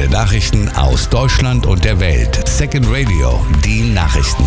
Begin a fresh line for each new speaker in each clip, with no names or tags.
Aktuelle Nachrichten aus Deutschland und der Welt. Second Radio, die Nachrichten.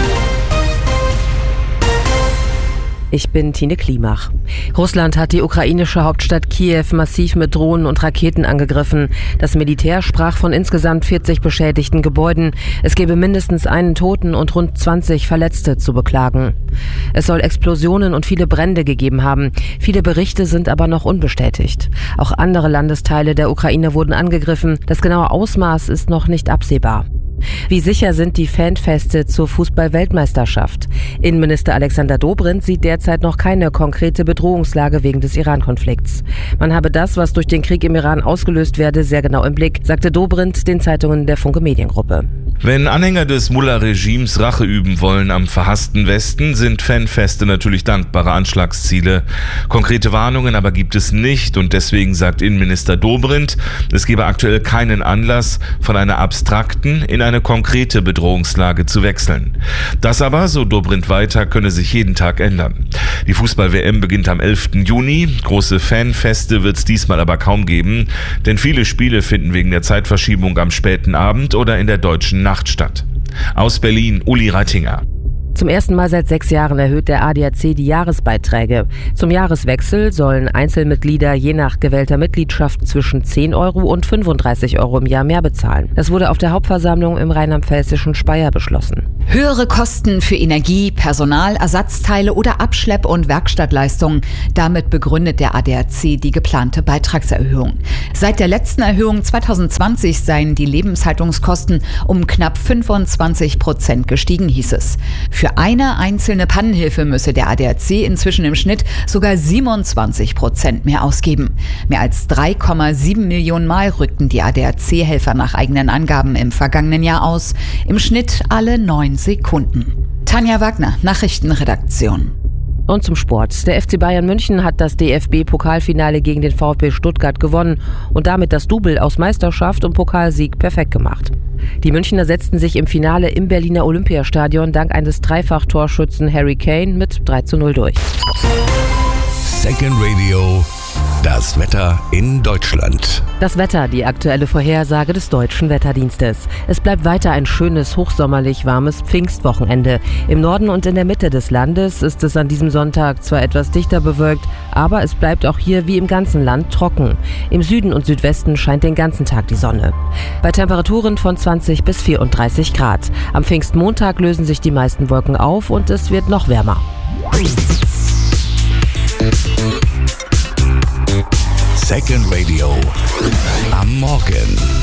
Ich bin Tine Klimach. Russland hat die ukrainische Hauptstadt Kiew massiv mit Drohnen und Raketen angegriffen. Das Militär sprach von insgesamt 40 beschädigten Gebäuden. Es gebe mindestens einen Toten und rund 20 Verletzte zu beklagen. Es soll Explosionen und viele Brände gegeben haben. Viele Berichte sind aber noch unbestätigt. Auch andere Landesteile der Ukraine wurden angegriffen. Das genaue Ausmaß ist noch nicht absehbar. Wie sicher sind die Fanfeste zur Fußball-Weltmeisterschaft? Innenminister Alexander Dobrindt sieht derzeit noch keine konkrete Bedrohungslage wegen des Iran-Konflikts. Man habe das, was durch den Krieg im Iran ausgelöst werde, sehr genau im Blick, sagte Dobrindt den Zeitungen der Funke Mediengruppe.
Wenn Anhänger des Mullah-Regimes Rache üben wollen am verhassten Westen, sind Fanfeste natürlich dankbare Anschlagsziele. Konkrete Warnungen aber gibt es nicht und deswegen sagt Innenminister Dobrindt, es gebe aktuell keinen Anlass, von einer abstrakten in eine konkrete Bedrohungslage zu wechseln. Das aber, so Dobrindt weiter, könne sich jeden Tag ändern. Die Fußball-WM beginnt am 11. Juni. Große Fanfeste wird es diesmal aber kaum geben, denn viele Spiele finden wegen der Zeitverschiebung am späten Abend oder in der deutschen Nacht statt. Aus Berlin, Uli Reitinger.
Zum ersten Mal seit 6 Jahren erhöht der ADAC die Jahresbeiträge. Zum Jahreswechsel sollen Einzelmitglieder je nach gewählter Mitgliedschaft zwischen 10 Euro und 35 Euro im Jahr mehr bezahlen. Das wurde auf der Hauptversammlung im rheinland-pfälzischen Speyer beschlossen.
Höhere Kosten für Energie, Personal, Ersatzteile oder Abschlepp- und Werkstattleistungen. Damit begründet der ADAC die geplante Beitragserhöhung. Seit der letzten Erhöhung 2020 seien die Lebenshaltungskosten um knapp 25% gestiegen, hieß es. Für eine einzelne Pannenhilfe müsse der ADAC inzwischen im Schnitt sogar 27% mehr ausgeben. Mehr als 3,7 Millionen Mal rückten die ADAC-Helfer nach eigenen Angaben im vergangenen Jahr aus. Im Schnitt alle 9 Sekunden. Tanja Wagner, Nachrichtenredaktion.
Und zum Sport. Der FC Bayern München hat das DFB-Pokalfinale gegen den VfB Stuttgart gewonnen und damit das Double aus Meisterschaft und Pokalsieg perfekt gemacht. Die Münchner setzten sich im Finale im Berliner Olympiastadion dank eines Dreifach-Torschützen Harry Kane mit 3:0 durch.
Second Radio, das Wetter in Deutschland.
Das Wetter, die aktuelle Vorhersage des Deutschen Wetterdienstes. Es bleibt weiter ein schönes, hochsommerlich warmes Pfingstwochenende. Im Norden und in der Mitte des Landes ist es an diesem Sonntag zwar etwas dichter bewölkt, aber es bleibt auch hier wie im ganzen Land trocken. Im Süden und Südwesten scheint den ganzen Tag die Sonne. Bei Temperaturen von 20 bis 34 Grad. Am Pfingstmontag lösen sich die meisten Wolken auf und es wird noch wärmer.
Second Radio am Morgen.